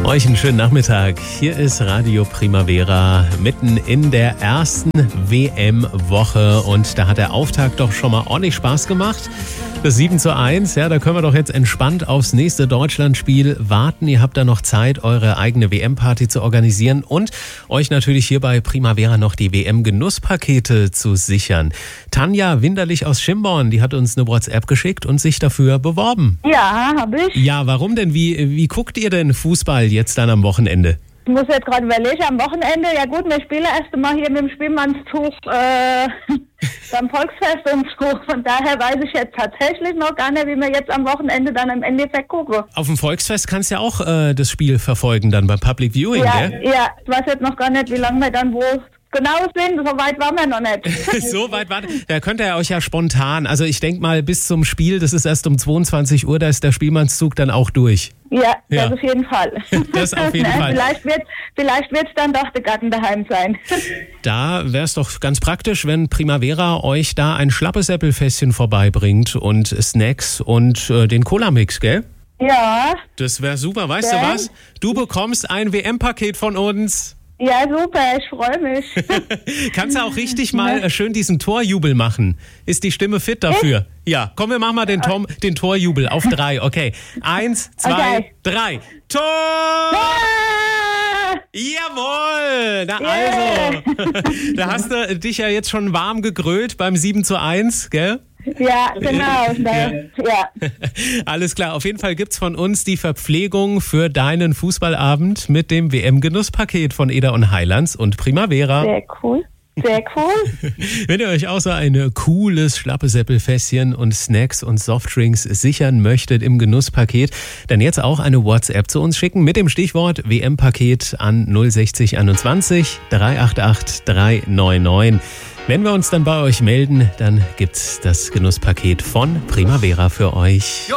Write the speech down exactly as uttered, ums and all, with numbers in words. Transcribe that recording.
Euch einen schönen Nachmittag. Hier ist Radio Primavera mitten in der ersten W M-Woche und da hat der Auftakt doch schon mal ordentlich Spaß gemacht. Das sieben zu eins, ja, da können wir doch jetzt entspannt aufs nächste Deutschlandspiel warten. Ihr habt da noch Zeit, eure eigene W M-Party zu organisieren und euch natürlich hier bei Primavera noch die W M-Genusspakete zu sichern. Tanja Winderlich aus Schimborn, die hat uns eine WhatsApp geschickt und sich dafür beworben. Ja, habe ich. Ja, warum denn? Wie, wie guckt ihr denn Fußball jetzt dann am Wochenende? Ich muss jetzt gerade überlegen, am Wochenende, ja gut, wir spielen erst einmal hier mit dem Spielmannszug äh, beim Volksfest und so. Von daher weiß ich jetzt tatsächlich noch gar nicht, wie wir jetzt am Wochenende dann im Endeffekt gucken. Auf dem Volksfest kannst du ja auch äh, das Spiel verfolgen dann beim Public Viewing, ja, gell? Ja, ich weiß jetzt noch gar nicht, wie lange wir dann wo genau sind. So weit waren wir noch nicht. So weit war Da könnt ihr euch ja spontan, also ich denke mal bis zum Spiel, das ist erst um zweiundzwanzig Uhr, da ist der Spielmannszug dann auch durch. Ja, Ja. das auf jeden Fall. Das auf jeden Nein, Fall. Vielleicht wird vielleicht wird's dann doch der Garten daheim sein. Da wäre es doch ganz praktisch, wenn Primavera euch da ein Schlappesäppelfässchen vorbeibringt und Snacks und äh, den Cola-Mix, gell? Ja. Das wäre super. Weißt Ja. du was? Du bekommst ein W M-Paket von uns. Ja, super, ich freue mich. Kannst du auch richtig mal äh, schön diesen Torjubel machen? Ist die Stimme fit dafür? Ja, komm, wir machen mal den, Tom, den Torjubel auf drei. Okay, eins, zwei, Okay. drei. Tor! Ah! Jawohl! Na Yeah. also, da hast du dich ja jetzt schon warm gegrölt beim sieben zu eins, gell? Ja, genau. Da, ja. Alles klar, auf jeden Fall gibt's von uns die Verpflegung für deinen Fußballabend mit dem W M-Genusspaket von Eder und Heilands und Primavera. Sehr cool. Sehr cool. Wenn ihr euch auch so ein cooles Schlappesäppelfässchen und Snacks und Softdrinks sichern möchtet im Genusspaket, dann jetzt auch eine WhatsApp zu uns schicken mit dem Stichwort W M-Paket an null sechzig einundzwanzig drei acht acht drei neun neun. Wenn wir uns dann bei euch melden, dann gibt's das Genusspaket von Primavera für euch.